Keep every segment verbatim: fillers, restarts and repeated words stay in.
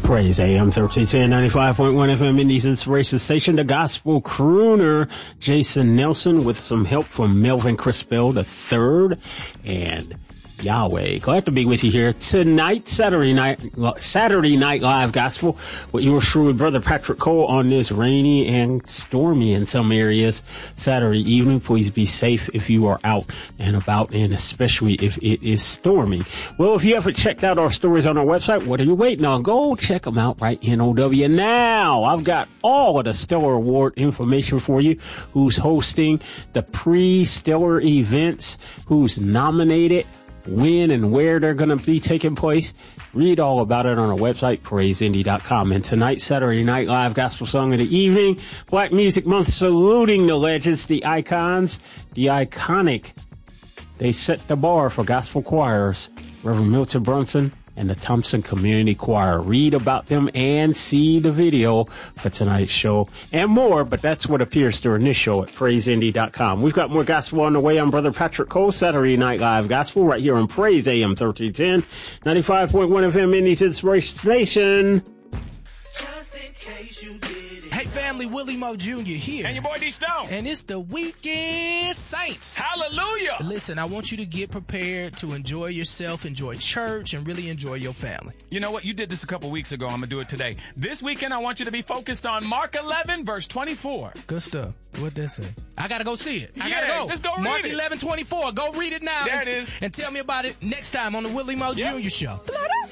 Praise A M thirteen ten, ninety-five point one F M, Indy's Inspiration Station. The gospel crooner Jason Nelson with some help from Melvin Crispell the third and Yahweh. Glad to be with you here tonight, Saturday night, Saturday Night Live Gospel with yours truly, Brother Patrick Cole, on this rainy and stormy in some areas Saturday evening. Please be safe if you are out and about, and especially if it is storming. Well, if you haven't checked out our stories on our website, what are you waiting on? Go check them out right N O W now. I've got all of the Stellar Award information for you, who's hosting the pre-Stellar events, who's nominated, when and where they're going to be taking place. Read all about it on our website, praise indy dot com. And tonight, Saturday Night Live Gospel Song of the Evening, Black Music Month, saluting the legends, the icons, the iconic. They set the bar for gospel choirs, Reverend Milton Brunson and the Thompson Community Choir. Read about them and see the video for tonight's show and more, but that's what appears during this show at praise indy dot com. We've got more gospel on the way. I'm Brother Patrick Cole, Saturday Night Live Gospel right here on Praise A M thirteen ten, ninety-five point one F M, Indy's Inspiration Station. Just in case you did it. Hey family, Willie Moe Junior here. And your boy D Stone. And it's the Weekend Saints. Hallelujah. Listen, I want you to get prepared to enjoy yourself, enjoy church, and really enjoy your family. You know what? You did this a couple weeks ago. I'm going to do it today. This weekend, I want you to be focused on Mark eleven, verse twenty-four. Good stuff. What'd that say? I got to go see it. I yeah, got to go. Let's go read Mark it. eleven twenty-four. Go read it now. There and, it is. And tell me about it next time on the Willie Moe Yep. Junior Show.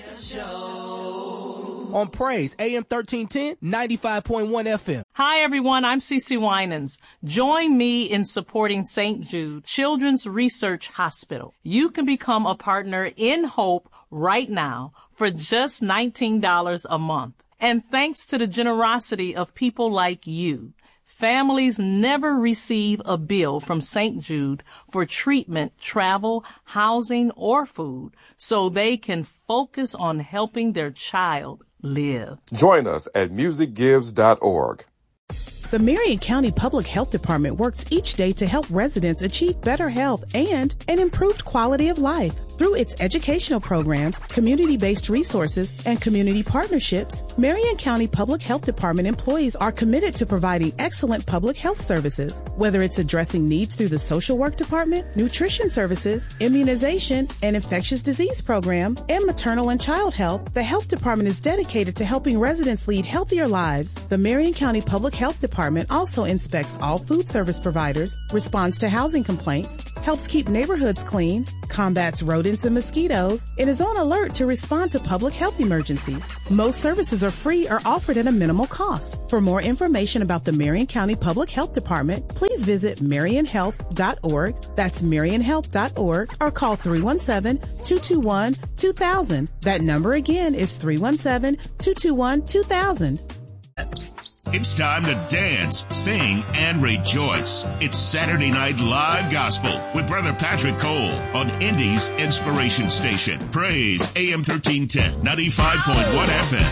On Praise, A M thirteen ten, ninety-five point one F M. Hi, everyone. I'm Cece Winans. Join me in supporting Saint Jude Children's Research Hospital. You can become a partner in Hope right now for just nineteen dollars a month. And thanks to the generosity of people like you, families never receive a bill from Saint Jude for treatment, travel, housing, or food, so they can focus on helping their child live. Join us at music gives dot org. The Marion County Public Health Department works each day to help residents achieve better health and an improved quality of life. Through its educational programs, community-based resources, and community partnerships, Marion County Public Health Department employees are committed to providing excellent public health services. Whether it's addressing needs through the social work department, nutrition services, immunization, and infectious disease program, and maternal and child health, the health department is dedicated to helping residents lead healthier lives. The Marion County Public Health Department also inspects all food service providers, responds to housing complaints, helps keep neighborhoods clean, combats rodents and mosquitoes, and is on alert to respond to public health emergencies. Most services are free or offered at a minimal cost. For more information about the Marion County Public Health Department, please visit marion health dot org. That's marion health dot org, or call three one seven, two two one, two thousand. That number again is three one seven, two two one, two thousand. It's time to dance, sing, and rejoice. It's Saturday Night Live Gospel with Brother Patrick Cole on Indy's Inspiration Station. Praise A M thirteen ten, ninety-five point one F M.